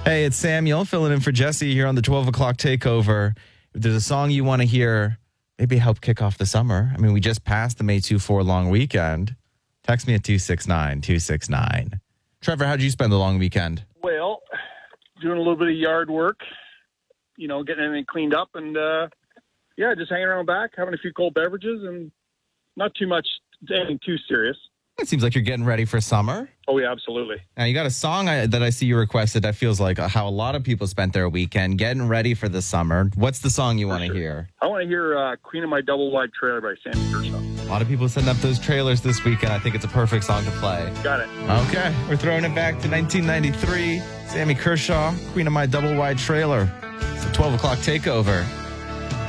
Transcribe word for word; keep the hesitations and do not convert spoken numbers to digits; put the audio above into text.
Hey, it's Samuel filling in for Jesse here on the twelve o'clock takeover. If there's a song you want to hear, maybe help kick off the summer. I mean, we just passed the May two four long weekend. Text me at two six nine two six nine. Trevor, how'd you spend the long weekend? Well, doing a little bit of yard work, you know, getting everything cleaned up and, uh, yeah, just hanging around back, having a few cold beverages and not too much, anything too serious. It seems like you're getting ready for summer. Oh, yeah, absolutely. Now, you got a song I, that I see you requested that feels like how a lot of people spent their weekend getting ready for the summer. What's the song you want to sure. hear? I want to hear uh, Queen of My Double Wide Trailer by Sammy Kershaw. A lot of people send up those trailers this weekend. I think it's a perfect song to play. Got it. Okay, we're throwing it back to nineteen ninety-three. Sammy Kershaw, Queen of My Double Wide Trailer. It's the twelve o'clock takeover.